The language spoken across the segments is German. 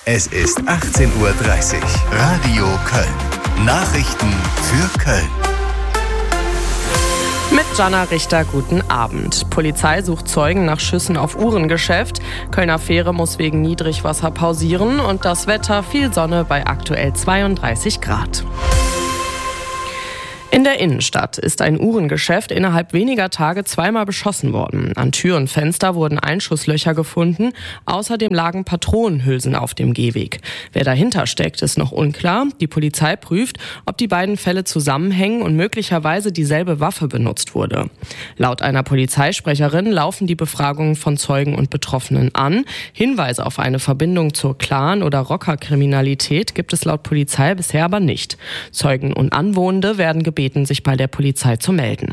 Es ist 18:30 Uhr. Radio Köln. Nachrichten für Köln. Mit Jana Richter, guten Abend. Polizei sucht Zeugen nach Schüssen auf Uhrengeschäft. Kölner Fähre muss wegen Niedrigwasser pausieren und das Wetter viel Sonne bei aktuell 32 Grad. In der Innenstadt ist ein Uhrengeschäft innerhalb weniger Tage zweimal beschossen worden. An Tür und Fenster wurden Einschusslöcher gefunden. Außerdem lagen Patronenhülsen auf dem Gehweg. Wer dahinter steckt, ist noch unklar. Die Polizei prüft, ob die beiden Fälle zusammenhängen und möglicherweise dieselbe Waffe benutzt wurde. Laut einer Polizeisprecherin laufen die Befragungen von Zeugen und Betroffenen an. Hinweise auf eine Verbindung zur Clan- oder Rockerkriminalität gibt es laut Polizei bisher aber nicht. Zeugen und Anwohnende werden gebeten, sich bei der Polizei zu melden.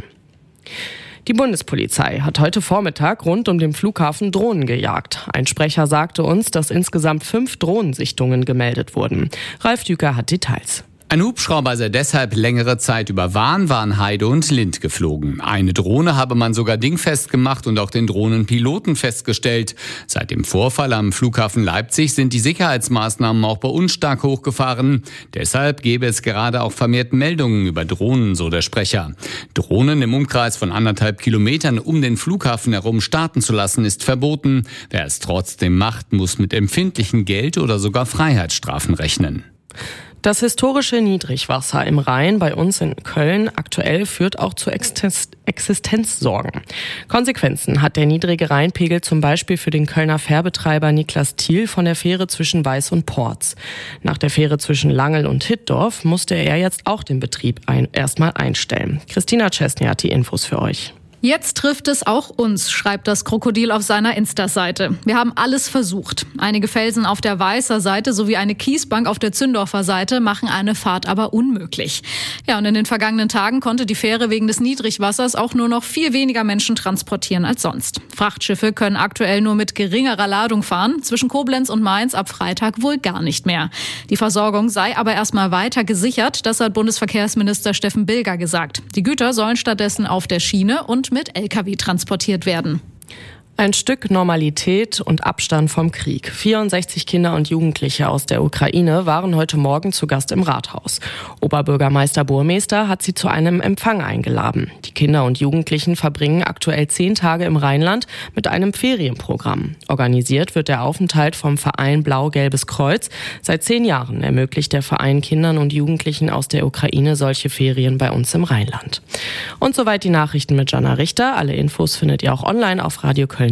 Die Bundespolizei hat heute Vormittag rund um den Flughafen Drohnen gejagt. Ein Sprecher sagte uns, dass insgesamt 5 Drohnensichtungen gemeldet wurden. Ralf Düker hat Details. Ein Hubschrauber sei deshalb längere Zeit über Warnheide und Linth geflogen. Eine Drohne habe man sogar dingfest gemacht und auch den Drohnenpiloten festgestellt. Seit dem Vorfall am Flughafen Leipzig sind die Sicherheitsmaßnahmen auch bei uns stark hochgefahren. Deshalb gäbe es gerade auch vermehrt Meldungen über Drohnen, so der Sprecher. Drohnen im Umkreis von 1,5 Kilometern um den Flughafen herum starten zu lassen, ist verboten. Wer es trotzdem macht, muss mit empfindlichen Geld- oder sogar Freiheitsstrafen rechnen. Das historische Niedrigwasser im Rhein bei uns in Köln aktuell führt auch zu Existenzsorgen. Konsequenzen hat der niedrige Rheinpegel zum Beispiel für den Kölner Fährbetreiber Niklas Thiel von der Fähre zwischen Weiß und Porz. Nach der Fähre zwischen Langel und Hittorf musste er jetzt auch den Betrieb erstmal einstellen. Christina Czesny hat die Infos für euch. Jetzt trifft es auch uns, schreibt das Krokodil auf seiner Insta-Seite. Wir haben alles versucht. Einige Felsen auf der Weißer Seite sowie eine Kiesbank auf der Zündorfer Seite machen eine Fahrt aber unmöglich. Ja, und in den vergangenen Tagen konnte die Fähre wegen des Niedrigwassers auch nur noch viel weniger Menschen transportieren als sonst. Frachtschiffe können aktuell nur mit geringerer Ladung fahren. Zwischen Koblenz und Mainz ab Freitag wohl gar nicht mehr. Die Versorgung sei aber erstmal weiter gesichert. Das hat Bundesverkehrsminister Steffen Bilger gesagt. Die Güter sollen stattdessen auf der Schiene und mit LKW transportiert werden. Ein Stück Normalität und Abstand vom Krieg. 64 Kinder und Jugendliche aus der Ukraine waren heute Morgen zu Gast im Rathaus. Oberbürgermeister Burmester hat sie zu einem Empfang eingeladen. Die Kinder und Jugendlichen verbringen aktuell 10 Tage im Rheinland mit einem Ferienprogramm. Organisiert wird der Aufenthalt vom Verein Blau-Gelbes Kreuz. Seit 10 Jahren ermöglicht der Verein Kindern und Jugendlichen aus der Ukraine solche Ferien bei uns im Rheinland. Und soweit die Nachrichten mit Jana Richter. Alle Infos findet ihr auch online auf radioköln.de.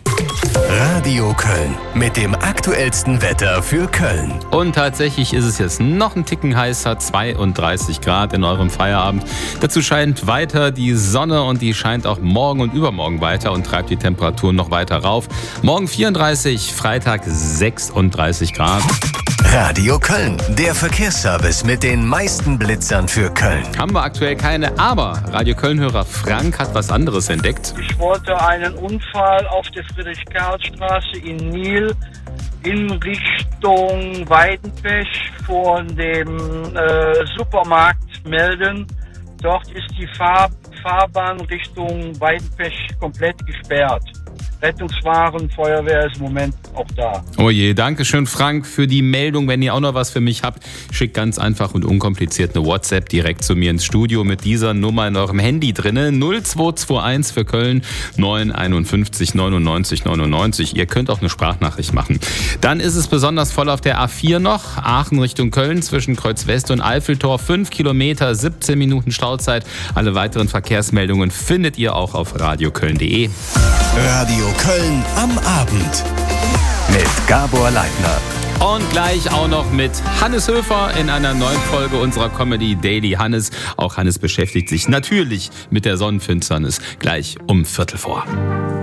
Radio Köln mit dem aktuellsten Wetter für Köln. Und tatsächlich ist es jetzt noch ein Ticken heißer, 32 Grad in eurem Feierabend. Dazu scheint weiter die Sonne und die scheint auch morgen und übermorgen weiter und treibt die Temperaturen noch weiter rauf. Morgen 34, Freitag 36 Grad. Radio Köln, der Verkehrsservice mit den meisten Blitzern für Köln. Haben wir aktuell keine, aber Radio Köln-Hörer Frank hat was anderes entdeckt. Ich wollte einen Unfall auf der Friedrich-Karl-Straße in Nil in Richtung Weidenpech von dem Supermarkt melden. Dort ist die Fahrbahn Richtung Weidenpech komplett gesperrt. Rettungswagen, Feuerwehr ist im Moment auch da. Oh je, danke schön Frank für die Meldung. Wenn ihr auch noch was für mich habt, schickt ganz einfach und unkompliziert eine WhatsApp direkt zu mir ins Studio mit dieser Nummer in eurem Handy drinne. 0221 für Köln 951 99 99. Ihr könnt auch eine Sprachnachricht machen. Dann ist es besonders voll auf der A4 noch. Aachen Richtung Köln zwischen Kreuz West und Eiffeltor. 5 Kilometer, 17 Minuten Stauzeit. Alle weiteren Verkehrsmeldungen findet ihr auch auf radioköln.de. Radio Köln am Abend mit Gabor Leitner. Und gleich auch noch mit Hannes Höfer in einer neuen Folge unserer Comedy Daily Hannes. Auch Hannes beschäftigt sich natürlich mit der Sonnenfinsternis gleich um 3:45.